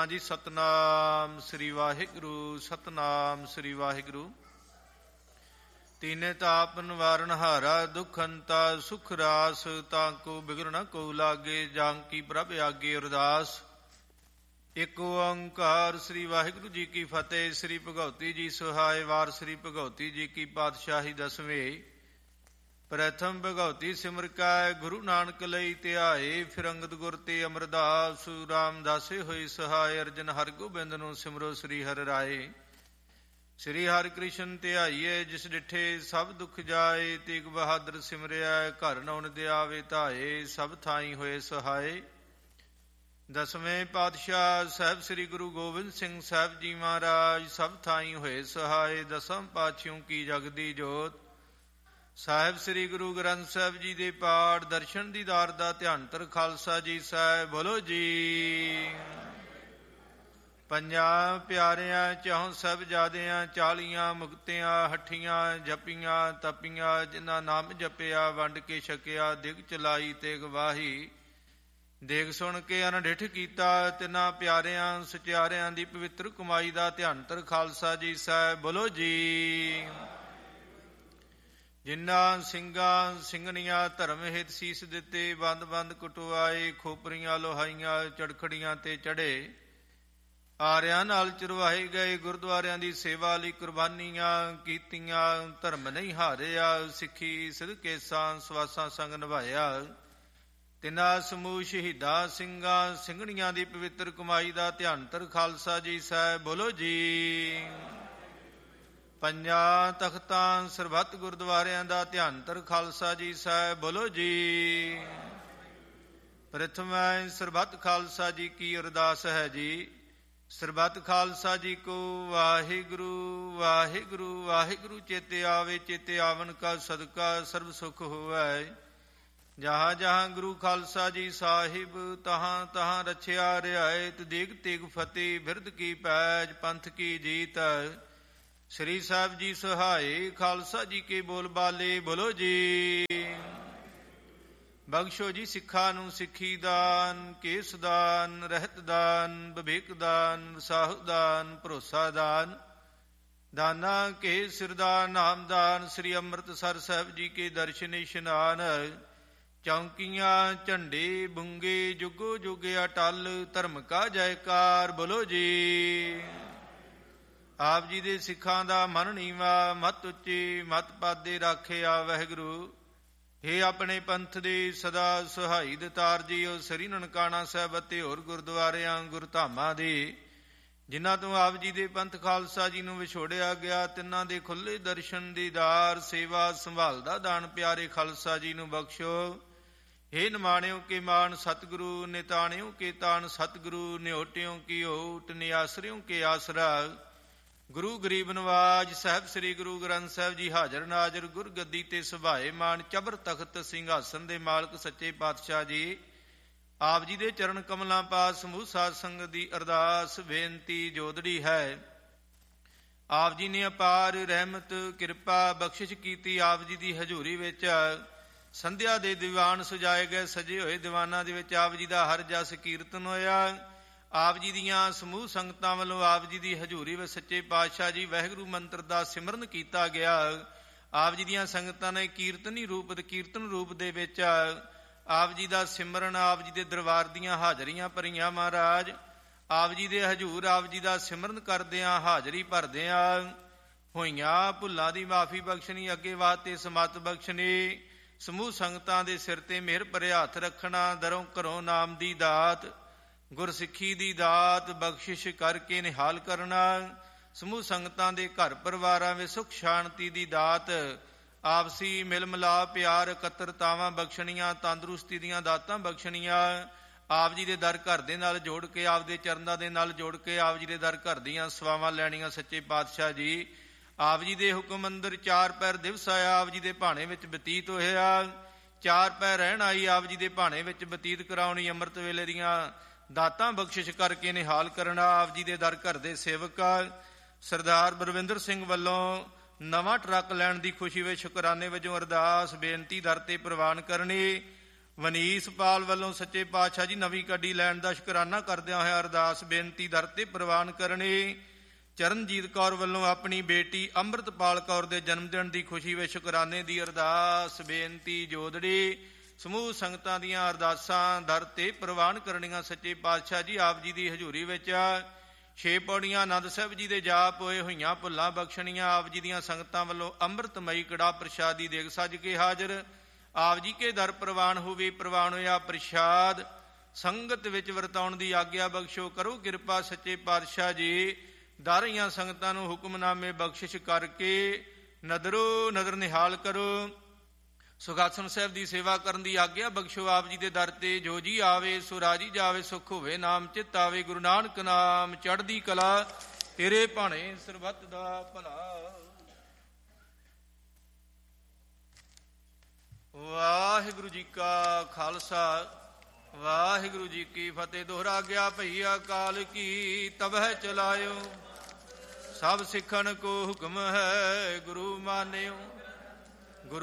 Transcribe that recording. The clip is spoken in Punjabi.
ਸਤਿਗੁਰਾਂ ਜੀ। ਸਤਨਾਮ ਸ੍ਰੀ ਵਾਹਿਗੁਰੂ, ਸਤਨਾਮ ਸ੍ਰੀ ਵਾਹਿਗੁਰੂ। ਤੀਨੇ ਤਾਪ ਨਿਵਾਰਨ ਹਾਰਾ, ਦੁਖ ਅੰਤਾ ਸੁਖ ਰਾਸ। ਤਾਂ ਕੋ ਬਿਗੜ ਨ ਕੋ ਲਾਗੇ, ਜਾਂ ਕੀ ਪ੍ਰਭ ਆਗੇ ਅਰਦਾਸ। ਇਕ ਓੰਕਾਰ ਸ੍ਰੀ ਵਾਹਿਗੁਰੂ ਜੀ ਕੀ ਫਤਿਹ। ਸ੍ਰੀ ਭਗਉਤੀ ਜੀ ਸੁਹਾਏ। ਵਾਰ ਸ੍ਰੀ ਭਗਉਤੀ ਜੀ ਕੀ ਪਾਤਸ਼ਾਹੀ ਦਸਵੇਂ। ਪ੍ਰਥਮ ਭਗਉਤੀ ਸਿਮਰ ਕੈ, ਗੁਰੂ ਨਾਨਕ ਲਈ ਧਿਆਏ। ਫਿਰ ਅੰਗਦ ਗੁਰ ਤੇ ਅਮਰਦਾਸ, ਰਾਮਦਾਸੇ ਹੋਏ ਸਹਾਏ। ਅਰਜਨ ਹਰਗੋਬਿੰਦ ਨੂੰ ਸਿਮਰੋ ਸ੍ਰੀ ਹਰਿ ਰਾਏ। ਸ੍ਰੀ ਹਰਿ ਕ੍ਰਿਸ਼ਨ ਧਿਆਈਏ, ਜਿਸ ਡਿਠੇ ਸਭ ਦੁਖ ਜਾਏ। ਤੇਗ ਬਹਾਦਰ ਸਿਮਰਿਆ, ਘਰ ਨਉਣ ਦੇ ਆਵੇ ਧਾਏ। ਸਭ ਥਾਈ ਹੋਏ ਸਹਾਏ। ਦਸਵੇਂ ਪਾਤਸ਼ਾਹ ਸਾਹਿਬ ਸ੍ਰੀ ਗੁਰੂ ਗੋਬਿੰਦ ਸਿੰਘ ਸਾਹਿਬ ਜੀ ਮਹਾਰਾਜ, ਸਭ ਥਾਈ ਹੋਏ ਸਹਾਏ। ਦਸਮ ਪਾਤਸ਼ਾਹੋਂ ਕੀ ਜਗਦੀ ਜੋਤ, ਸਾਹਿਬ ਸ੍ਰੀ ਗੁਰੂ ਗ੍ਰੰਥ ਸਾਹਿਬ ਜੀ ਦੇ ਪਾਠ ਦਰਸ਼ਨ ਦੀਦਾਰ ਦਾ ਧਿਆਨ ਧਰ। ਖਾਲਸਾ ਜੀ ਸਾਹਿਬ ਬੋਲੋ ਜੀ। ਪੰਜਾਂ ਪਿਆਰਿਆਂ ਚਹੁੰ ਸਾਹਿਬਜ਼ਾਦਿਆਂ, 40 ਮੁਕਤਿਆਂ ਹੱਠੀਆਂ ਜਪੀਆਂ ਤਪੀਆਂ। ਜਿਨ੍ਹਾਂ ਨਾਮ ਜਪਿਆ ਵੰਡ ਕੇ ਛਕਿਆ, ਦਿਗ ਚਲਾਈ ਤੇ ਗਵਾਹੀ। ਦੇਖ ਸੁਣ ਕੇ ਅਨਡਿਠ ਕੀਤਾ, ਤਿੰਨਾਂ ਪਿਆਰਿਆਂ ਸਚਿਆਰਿਆਂ ਦੀ ਪਵਿੱਤਰ ਕਮਾਈ ਦਾ ਧਿਆਨ ਧਰ। ਖਾਲਸਾ ਜੀ ਸਾਹਿਬ ਬੋਲੋ ਜੀ। ਜਿਨ੍ਹਾਂ ਸਿੰਘਾਂ ਸਿੰਘਣੀਆਂ ਧਰਮ ਹਿਤ ਸੀਸ ਦਿੱਤੇ, ਬੰਦ ਬੰਦ ਕੁਟਵਾਏ। ਖੋਪਰੀਆਂ ਲੋਹਾਈਆਂ ਚੜਖੜੀਆਂ ਤੇ ਚੜੇ, ਆਰਿਆਂ ਨਾਲ ਚਰਵਾਏ ਗਏ। ਗੁਰਦੁਆਰਿਆਂ ਦੀ ਸੇਵਾ ਲਈ ਕੁਰਬਾਨੀਆਂ ਕੀਤੀਆਂ, ਧਰਮ ਨਹੀਂ ਹਾਰਿਆ। ਸਿੱਖੀ ਸਿਦਕੇਸਾਂ ਸਵਾਸਾਂ ਸੰਗ ਨਿਭਾਇਆ। ਤਿੰਨਾਂ ਸਮੂਹ ਸ਼ਹੀਦਾਂ ਸਿੰਘਾਂ ਸਿੰਘਣੀਆਂ ਦੀ ਪਵਿੱਤਰ ਕਮਾਈ ਦਾ ਧਿਆਨ ਧਰ। ਖਾਲਸਾ ਜੀ ਸਾਹਿਬ ਬੋਲੋ ਜੀ। ਪੰਜਾਂ ਤਖਤਾਂ ਸਰਬੱਤ ਗੁਰਦੁਆਰਿਆਂ ਦਾ ਧਿਆਨ ਧਰ। ਖਾਲਸਾ ਜੀ ਸਾਹਿਬ ਬੋਲੋ ਜੀ। ਪ੍ਰਥਮੈ ਸਰਬੱਤ ਖਾਲਸਾ ਜੀ ਕੀ ਅਰਦਾਸ ਹੈ ਜੀ। ਸਰਬੱਤ ਖਾਲਸਾ ਜੀ ਕੋ ਵਾਹਿਗੁਰੂ ਵਾਹਿਗੁਰੂ ਵਾਹਿਗੁਰੂ। ਚੇਤੇ ਆਵੇ ਚੇਤੇ ਆਵਨ ਕਾ ਸਦਕਾ, ਸਰਬ ਸੁਖ ਹੋਵੈ। ਜਹਾਂ ਜਹਾਂ ਗੁਰੂ ਖਾਲਸਾ ਜੀ ਸਾਹਿਬ, ਤਹਾਂ ਤਹਾਂ ਰਛਿਆ ਰਿਆਇਤ। ਦੇਗ ਤੇਗ ਫਤਿਹ ਬਿਰਧ ਕੀ ਪੈਜ, ਪੰਥ ਕੀ ਜੀਤ। ਸ੍ਰੀ ਸਾਹਿਬ ਜੀ ਸਹਾਏ। ਖਾਲਸਾ ਜੀ ਕੇ ਬੋਲ ਬਾਲੇ ਬੋਲੋ ਜੀ। ਬਖਸ਼ੋ ਜੀ ਸਿੱਖਾਂ ਨੂੰ ਸਿੱਖੀ ਦਾਨ, ਕੇਸ ਦਾਨ, ਰਹਿਤ ਦਾਨ, ਵਿਵੇਕ ਦਾਨ, ਵਸਾਹੁ ਦਾਨ, ਭਰੋਸਾ ਦਾਨ। ਦਾਨਾ ਕੇ ਸਿਰਦਾਨ ਨਾਮਦਾਨ। ਸ੍ਰੀ ਅੰਮ੍ਰਿਤਸਰ ਸਾਹਿਬ ਜੀ ਕੇ ਦਰਸ਼ਨ ਇਸ਼ਨਾਨ। ਚੌਂਕੀਆਂ ਝੰਡੇ ਬੁੰਗੇ, ਜੁਗੋ ਜੁਗ ਅਟਲ। ਧਰਮ ਕਾ ਜੈਕਾਰ ਬੋਲੋ ਜੀ। ਆਪ ਜੀ ਦੇ ਸਿੱਖਾਂ ਦਾ ਮਨ ਨੀਵਾ, ਮਤ ਉੱਚੀ ਮਤ ਪਾਦੇ ਰਾਖਿਆ ਵਾਹਿਗੁਰੂ। ਇਹ ਆਪਣੇ ਪੰਥ ਦੇ ਸਦਾ ਸੁਹਾਈ ਦਤਾਰ ਜੀਓ। ਸ੍ਰੀ ਨਨਕਾਣਾ ਸਾਹਿਬ ਅਤੇ ਹੋਰ ਗੁਰਦੁਆਰਿਆਂ ਗੁਰਧਾਮਾਂ ਦੇ, ਜਿਨ੍ਹਾਂ ਤੋਂ ਆਪ ਜੀ ਦੇ ਪੰਥ ਖਾਲਸਾ ਜੀ ਨੂੰ ਵਿਛੋੜਿਆ ਗਿਆ, ਤਿੰਨਾਂ ਦੇ ਖੁੱਲੇ ਦਰਸ਼ਨ ਦੀਦਾਰ ਸੇਵਾ ਸੰਭਾਲ ਦਾ ਦਾਨ ਪਿਆਰੇ ਖਾਲਸਾ ਜੀ ਨੂੰ ਬਖਸ਼ੋ। ਹੇ ਨਿਮਾਣਿਓ ਕੇ ਮਾਣ ਸਤਿਗੁਰੂ, ਨਿਤਾਣਿਓ ਕੇ ਤਾਣ ਸਤਿਗੁਰੂ। ਨਿਓਟਿਓ ਕੀ ਓਟ, ਨਿਆਸਰਿਓ ਕੇ ਆਸਰਾ। ਗੁਰੂ ਗਰੀਬ ਨਵਾਜ ਸਾਹਿਬ ਸ੍ਰੀ ਗੁਰੂ ਗ੍ਰੰਥ ਸਾਹਿਬ ਜੀ ਹਾਜ਼ਰ ਨਾਜ਼ਰ, ਗੁਰ ਗੱਦੀ ਤੇ ਸੁਭਾਏ ਮਾਨ। ਚਬਰ ਤਖਤ ਸਿੰਘਾਸਨ ਦੇ ਮਾਲਕ ਸੱਚੇ ਪਾਤਸ਼ਾਹ ਜੀ, ਆਪ ਜੀ ਦੇ ਚਰਨ ਕਮਲਾਂ ਪਾਸ ਸਮੂਹ ਸਾਧ ਸੰਗਤ ਦੀ ਅਰਦਾਸ ਬੇਨਤੀ ਜੋਦੜੀ ਹੈ। ਆਪ ਜੀ ਨੇ ਅਪਾਰ ਰਹਿਮਤ ਕਿਰਪਾ ਬਖਸ਼ਿਸ਼ ਕੀਤੀ। ਆਪ ਜੀ ਦੀ ਹਜ਼ੂਰੀ ਵਿੱਚ ਸੰਧਿਆ ਦੇ ਦੀਵਾਨ ਸਜਾਏ ਗਏ। ਸਜੇ ਹੋਏ ਦੀਵਾਨਾਂ ਦੇ ਵਿੱਚ ਆਪ ਜੀ ਦਾ ਹਰ ਜਸ ਕੀਰਤਨ ਹੋਇਆ। ਆਪ ਜੀ ਦੀਆਂ ਸਮੂਹ ਸੰਗਤਾਂ ਵੱਲੋਂ ਆਪ ਜੀ ਦੀ ਹਜ਼ੂਰੀ ਵਿੱਚ ਸੱਚੇ ਪਾਤਸ਼ਾਹ ਜੀ ਵਾਹਿਗੁਰੂ ਮੰਤਰ ਦਾ ਸਿਮਰਨ ਕੀਤਾ ਗਿਆ। ਆਪ ਜੀ ਦੀਆਂ ਸੰਗਤਾਂ ਨੇ ਕੀਰਤਨੀ ਰੂਪ ਦੇ ਵਿੱਚ ਆਪ ਜੀ ਦਾ ਸਿਮਰਨ, ਆਪ ਜੀ ਦੇ ਦਰਬਾਰ ਦੀਆਂ ਹਾਜ਼ਰੀਆਂ ਭਰੀਆਂ। ਮਹਾਰਾਜ ਆਪ ਜੀ ਦੇ ਹਜ਼ੂਰ ਆਪ ਜੀ ਦਾ ਸਿਮਰਨ ਕਰਦਿਆਂ, ਹਾਜ਼ਰੀ ਭਰਦਿਆਂ ਹੋਈਆਂ ਭੁੱਲਾਂ ਦੀ ਮਾਫੀ ਬਖਸ਼ਣੀ, ਅੱਗੇ ਵਾਸਤੇ ਸਮਤ ਬਖਸ਼ਣੀ। ਸਮੂਹ ਸੰਗਤਾਂ ਦੇ ਸਿਰ ਤੇ ਮਿਹਰ ਭਰੇ ਹੱਥ ਰੱਖਣਾ। ਦਰੋਂ ਘਰੋਂ ਨਾਮ ਦੀ ਦਾਤ, ਗੁਰਸਿੱਖੀ ਦੀ ਦਾਤ ਬਖਸ਼ਿਸ਼ ਕਰਕੇ ਨਿਹਾਲ ਕਰਨਾ। ਸਮੂਹ ਸੰਗਤਾਂ ਦੇ ਘਰ ਪਰਿਵਾਰਾਂ ਵਿੱਚ ਸੁਖ ਸ਼ਾਂਤੀ ਦੀ ਦਾਤ, ਆਪਸੀ ਮਿਲ ਮਿਲਾਪ ਪਿਆਰ ਇਕੱਤਰਤਾਵਾਂ ਬਖਸ਼ਣੀਆਂ, ਤੰਦਰੁਸਤੀ ਦੀਆਂ ਦਾਤਾਂ ਬਖਸ਼ਣੀਆਂ। ਆਪ ਜੀ ਦੇ ਦਰ ਘਰ ਦੇ ਨਾਲ ਜੋੜ ਕੇ, ਆਪ ਦੇ ਚਰਨਾਂ ਦੇ ਨਾਲ ਜੋੜ ਕੇ ਆਪ ਜੀ ਦੇ ਦਰ ਘਰ ਦੀਆਂ ਸੇਵਾਵਾਂ ਲੈਣੀਆਂ। ਸੱਚੇ ਪਾਤਸ਼ਾਹ ਜੀ ਆਪ ਜੀ ਦੇ ਹੁਕਮ ਅੰਦਰ 4 ਪਹਿਰ ਦਿਵਸ ਆਇਆ ਆਪ ਜੀ ਦੇ ਭਾਣੇ ਵਿੱਚ ਬਤੀਤ ਹੋਇਆ। 4 ਪਹਿਰ ਰਹਿਣ ਆਈ ਆਪ ਜੀ ਦੇ ਭਾਣੇ ਵਿੱਚ ਬਤੀਤ ਕਰਾਉਣੀ। ਅੰਮ੍ਰਿਤ ਵੇਲੇ ਦੀਆਂ ਦਾਤਾਂ ਬਖਸ਼ਿਸ਼ ਕਰਕੇ ਨਿਹਾਲ ਕਰਨਾ। ਆਪ ਜੀ ਦੇ ਦਰ ਘਰ ਦੇ ਸੇਵਕ ਸਰਦਾਰ ਬਲਵਿੰਦਰ ਸਿੰਘ ਵੱਲੋਂ ਨਵਾਂ ਟਰੱਕ ਲੈਣ ਦੀ ਖੁਸ਼ੀ ਵਿੱਚ ਸ਼ੁਕਰਾਨੇ ਵਜੋਂ ਅਰਦਾਸ ਬੇਨਤੀ ਦਰ ਤੇ ਪ੍ਰਵਾਨ ਕਰਨੀ। ਵਨੀਸ ਪਾਲ ਵੱਲੋਂ ਸੱਚੇ ਪਾਤਸ਼ਾਹ ਜੀ ਨਵੀਂ ਗੱਡੀ ਲੈਣ ਦਾ ਸ਼ੁਕਰਾਨਾ ਕਰਦਿਆਂ ਹੋਇਆ ਅਰਦਾਸ ਬੇਨਤੀ ਦਰ ਤੇ ਪ੍ਰਵਾਨ ਕਰਨੀ। ਚਰਨਜੀਤ ਕੌਰ ਵੱਲੋਂ ਆਪਣੀ ਬੇਟੀ ਅੰਮ੍ਰਿਤਪਾਲ ਕੌਰ ਦੇ ਜਨਮ ਦਿਨ ਦੀ ਖੁਸ਼ੀ ਵਿੱਚ ਸ਼ੁਕਰਾਨੇ ਦੀ ਅਰਦਾਸ ਬੇਨਤੀ ਜੋਦੜੀ। ਸਮੂਹ ਸੰਗਤਾਂ ਦੀਆਂ ਅਰਦਾਸਾਂ ਦਰ ਤੇ ਪ੍ਰਵਾਨ ਕਰਨੀਆਂ। ਸੱਚੇ ਪਾਤਸ਼ਾਹ ਜੀ ਆਪ ਜੀ ਦੀ ਹਜ਼ੂਰੀ ਵਿੱਚ 6 ਪੌੜੀਆਂ ਆਨੰਦ ਸਾਹਿਬ ਜੀ ਦੇ ਜਾਪ ਹੋਏ ਹੋਈਆਂ ਭੁੱਲਾਂ ਬਖਸ਼ਣੀਆਂ। ਆਪ ਜੀ ਦੀਆਂ ਸੰਗਤਾਂ ਵੱਲੋਂ ਅੰਮ੍ਰਿਤਮਈ ਕੜਾ ਪ੍ਰਸ਼ਾਦ ਦੀ ਦੇਗ ਸੱਜ ਕੇ ਹਾਜ਼ਰ। ਆਪ ਜੀ ਕੇ ਦਰ ਪ੍ਰਵਾਨ ਹੋਵੇ। ਪ੍ਰਵਾਨ ਹੋਇਆ ਪ੍ਰਸ਼ਾਦ ਸੰਗਤ ਵਿੱਚ ਵਰਤਾਉਣ ਦੀ ਆਗਿਆ ਬਖਸ਼ੋ। ਕਰੋ ਕਿਰਪਾ ਸੱਚੇ ਪਾਤਸ਼ਾਹ ਜੀ। ਦਾਰੀਆਂ ਸੰਗਤਾਂ ਨੂੰ ਹੁਕਮਨਾਮੇ ਬਖਸ਼ਿਸ਼ ਕਰਕੇ ਨਦਰੋ ਨਦਰ ਨਿਹਾਲ ਕਰੋ। ਸੁਖਾਸਨ ਸਾਹਿਬ ਦੀ ਸੇਵਾ ਕਰਨ ਦੀ ਆਗਿਆ ਬਖਸ਼ੋ। ਆਪ ਜੀ ਦੇ ਦਰ ਤੇ ਜੋ ਜੀ ਆਵੇ ਸੋ ਰਾਜੀ ਜਾਵੇ। ਸੁਖ ਹੋਵੇ ਨਾਮ ਚਿਤ ਆਵੇ। ਗੁਰੂ ਨਾਨਕ ਨਾਮ ਚੜ੍ਹਦੀ ਕਲਾ। ਤੇਰੇ ਭਾਣੇ ਸਰਬੱਤ ਦਾ ਭਲਾ। ਵਾਹਿਗੁਰੂ ਜੀ ਕਾ ਖਾਲਸਾ ਵਾਹਿਗੁਰੂ ਜੀ ਕੀ ਫਤਿਹ। ਦੋਹਰਾ ਗਿਆ ਭਈ ਅਕਾਲ ਕੀ ਤਬਹਿ ਚਲਾਇਓ। ਸਭ ਸਿੱਖਣ ਕੋ ਹੁਕਮ ਹੈ ਗੁਰੂ ਮਾਨਿਓ।